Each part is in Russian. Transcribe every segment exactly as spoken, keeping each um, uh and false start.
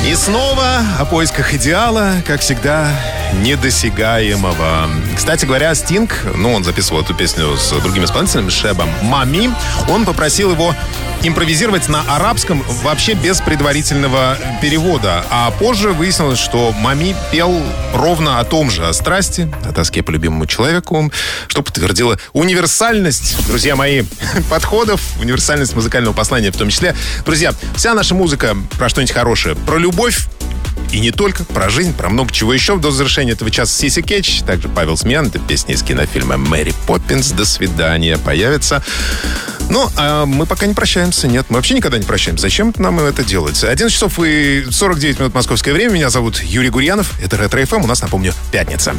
И снова о поисках идеала, как всегда, недосягаемого. Кстати говоря, Стинг, ну, он записывал эту песню с другим исполнителем, Шебом Мами, он попросил его импровизировать на арабском вообще без предварительного перевода. А позже выяснилось, что Мами пел ровно о том же, о страсти, о тоске по любимому человеку, что подтвердило универсальность, друзья мои, подходов, универсальность музыкального послания в том числе. Друзья, вся наша музыка про что-нибудь хорошее, про любовь, и не только, про жизнь, про много чего еще. До завершения этого часа Сиси Кетч, также Павел Смеян, это песня из кинофильма «Мэри Поппинс». До свидания появится. Ну, а мы пока не прощаемся. Нет, мы вообще никогда не прощаемся. Зачем нам это делать? одиннадцать часов и сорок девять минут московское время. Меня зовут Юрий Гурьянов. Это Ретро-эф эм. У нас, напомню, пятница.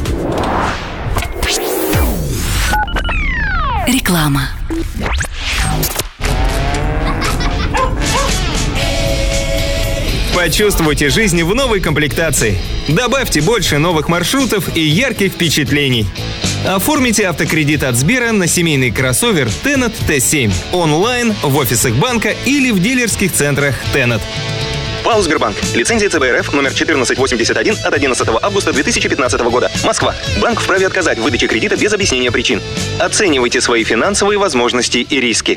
Реклама. Почувствуйте жизнь в новой комплектации. Добавьте больше новых маршрутов и ярких впечатлений. Оформите автокредит от Сбера на семейный кроссовер Tennet Т семь онлайн, в офисах банка или в дилерских центрах Tennet. ПАО «Сбербанк». Лицензия Ц Б Р Ф номер четырнадцать восемьдесят один от одиннадцатого августа две тысячи пятнадцатого года. Москва. Банк вправе отказать в выдаче кредита без объяснения причин. Оценивайте свои финансовые возможности и риски.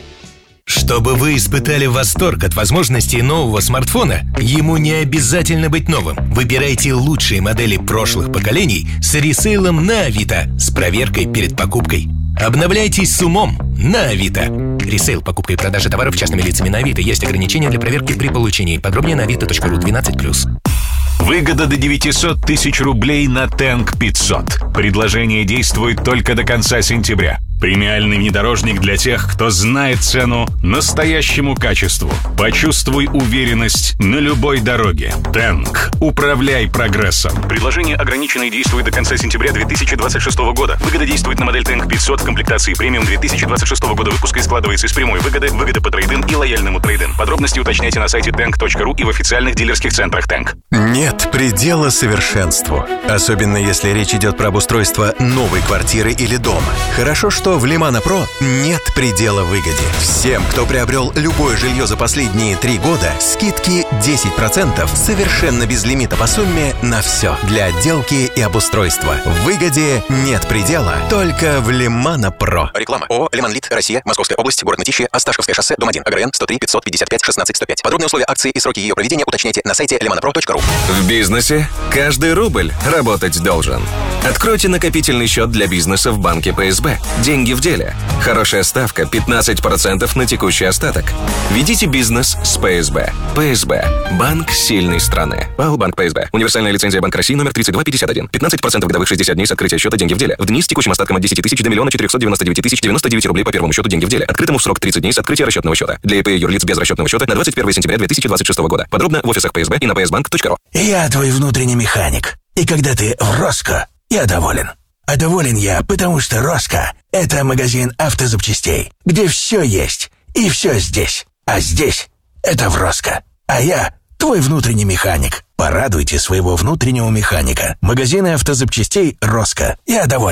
Чтобы вы испытали восторг от возможностей нового смартфона, ему не обязательно быть новым. Выбирайте лучшие модели прошлых поколений с ресейлом на Авито с проверкой перед покупкой. Обновляйтесь с умом на Авито. Ресейл, покупка и продажа товаров частными лицами на Авито. Есть ограничения для проверки при получении. Подробнее на авито точка ру двенадцать плюс. Выгода до девятьсот тысяч рублей на Тэнк пятьсот. Предложение действует только до конца сентября. Премиальный внедорожник для тех, кто знает цену настоящему качеству. Почувствуй уверенность на любой дороге. Тэнк. Управляй прогрессом. Предложение ограничено и действует до конца сентября две тысячи двадцать шестого года. Выгода действует на модель Тэнк пятьсот в комплектации премиум две тысячи двадцать шестого года выпуска и складывается из прямой выгоды, выгоды по трейд-ин и лояльному трейд-ин. Подробности уточняйте на сайте тэнк точка ру и в официальных дилерских центрах Тэнк. Нет предела совершенству. Особенно если речь идет про обустройство новой квартиры или дома. Хорошо, что в Лимана Про нет предела выгоде. Всем, кто приобрел любое жилье за последние три года, скидки десять процентов совершенно без лимита по сумме на все для отделки и обустройства. В выгоде нет предела, только в Лимана Про. Реклама. ООО «Лиманлит», Россия, Московская область, город Мытищи, Осташковское шоссе, дом один, АГРН сто три пятьсот пятьдесят пять шестнадцать сто пять. Подробные условия акции и сроки ее проведения уточняйте на сайте лиманапро точка ру. В бизнесе каждый рубль работать должен. Откройте накопительный счет для бизнеса в банке Пэ Эс Бэ. Деньги в деле. Хорошая ставка пятнадцать процентов на текущий остаток. Ведите бизнес с Пэ Эс Бэ. Пэ Эс Бэ. Банк сильной страны. ПАО «Банк Пэ Эс Бэ». Универсальная лицензия Банка России номер тридцать два пятьдесят один. пятнадцать процентов годовых шестьдесят дней с открытия счета деньги в деле. В дни с текущим остатком от десять тысяч до миллиона четырехсот девяносто девять тысяч девяносто девять рублей по первому счету деньги в деле. Открытому в срок тридцать дней с открытия расчетного счета. Для И Пэ и юрлиц без расчетного счета на двадцать первое сентября две тысячи двадцать шестого года. Подробно в офисах Пэ Эс Бэ и на пэ эс банк точка ру. Я твой внутренний механик. И когда ты в Роско, я доволен. А доволен я, потому что Роско — это магазин автозапчастей, где все есть и все здесь. А здесь — это в Роско. А я твой внутренний механик. Порадуйте своего внутреннего механика. Магазины автозапчастей Роско. Я доволен.